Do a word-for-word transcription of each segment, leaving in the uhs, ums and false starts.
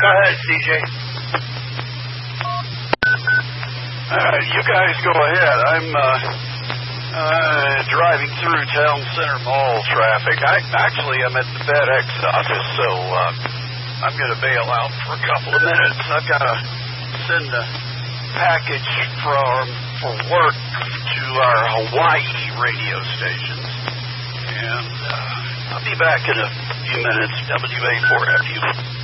Go ahead, C J. Uh, you guys go ahead. I'm uh, uh, driving through town center mall traffic. I actually am at the FedEx office, so uh, I'm going to bail out for a couple of minutes. I've got to send a package from for work to our Hawaii radio stations, and uh, I'll be back in a few minutes. W A four F U.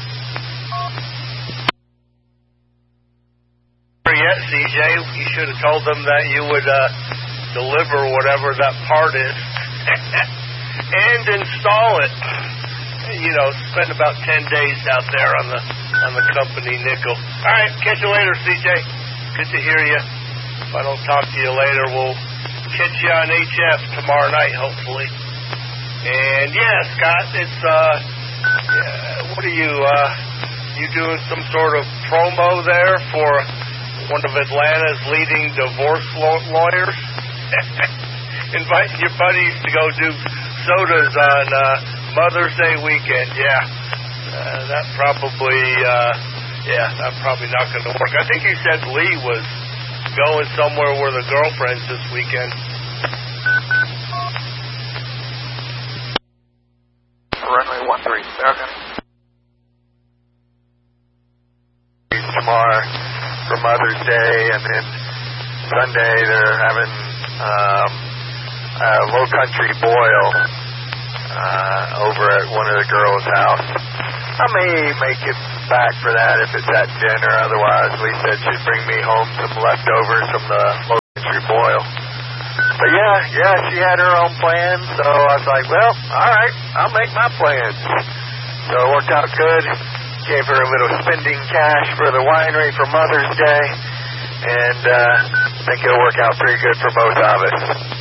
Yet, C J, you should have told them that you would uh, deliver whatever that part is and install it. You know, spend about ten days out there on the on the company nickel. All right, catch you later, C J. Good to hear you. If I don't talk to you later, we'll catch you on H F tomorrow night, hopefully. And yeah, Scott, it's uh, yeah, what are you uh, you doing some sort of promo there for one of Atlanta's leading divorce law- lawyers? Inviting your buddies to go do sodas on uh, Mother's Day weekend. Yeah, uh, that probably, uh, yeah, that's probably not going to work. I think you said Lee was going somewhere with her girlfriends this weekend. Runway one three seven. Tomorrow for Mother's Day, and then Sunday they're having um, a low country boil uh, over at one of the girls' house. I may make it back for that if it's at dinner. Otherwise, Lee said she'd bring me home some leftovers from the low country boil. But yeah, yeah, she had her own plans, so I was like, well, all right, I'll make my plans. So it worked out good. Gave her a little spending cash for the winery for Mother's Day, and uh, I think it'll work out pretty good for both of us.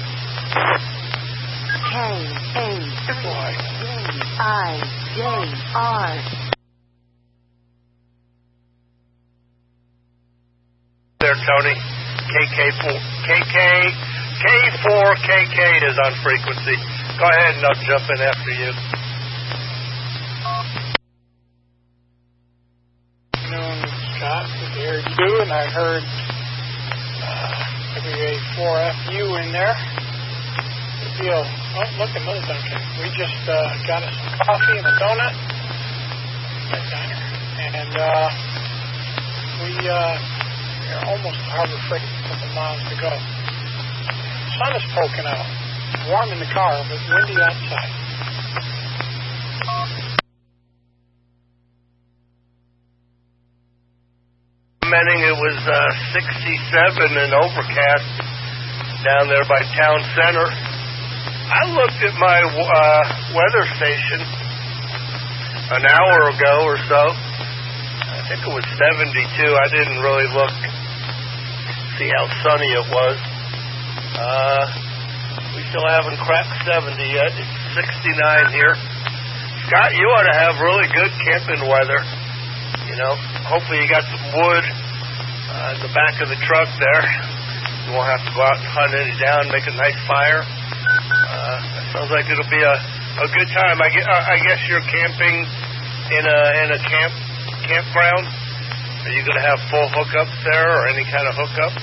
K A three J I J R. There, Tony. K K four K K K four K K is on frequency. Go ahead and I'll jump in after you. Scott, good to hear you, and I heard uh, W A four F U in there. Good deal. Oh, look, another Dunkin'. We just uh, got us some coffee and a donut. That diner. And uh, we, uh, we're almost to Harbor Freight, a couple miles to go. Sun is poking out. Warm in the car, but windy outside. It was uh, sixty-seven and overcast down there by town center. I looked at my uh, weather station an hour ago or so. I think it was seventy-two. I didn't really look, see how sunny it was. Uh, we still haven't cracked seventy yet. It's sixty-nine here. Scott, you ought to have really good camping weather. You know, hopefully you got some wood uh, in the back of the truck there. You won't have to go out and hunt any down, make a nice fire. Uh, it sounds like it'll be a, a good time. I guess, I guess you're camping in a in a camp campground. Are you going to have full hookups there or any kind of hookup?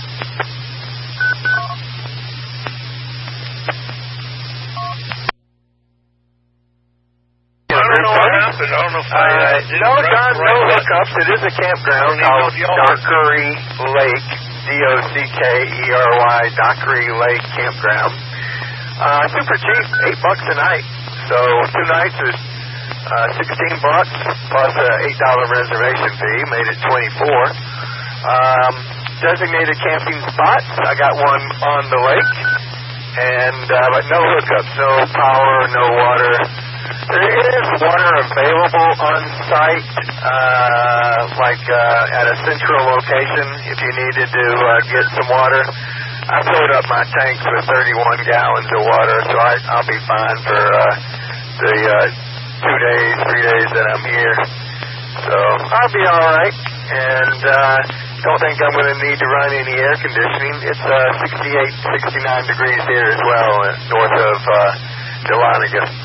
I don't know if I uh, did no, John, no hookups. It is a campground called Dockery Lake, D O C K E R Y, Dockery Lake Campground. Uh, super cheap, eight bucks a night. So two nights is uh, sixteen bucks plus a eight dollar reservation fee, made it twenty-four. Um, designated camping spots. I got one on the lake, and uh, but no hookups, no power, no water. There is water available on site, uh, like uh, at a central location if you needed to uh, get some water. I filled up my tanks with thirty-one gallons of water, so I, I'll be fine for uh, the uh, two days, three days that I'm here. So I'll be all right, and uh, don't think I'm going to need to run any air conditioning. It's uh, sixty-eight, sixty-nine degrees here as well, north of uh, Dahlonega.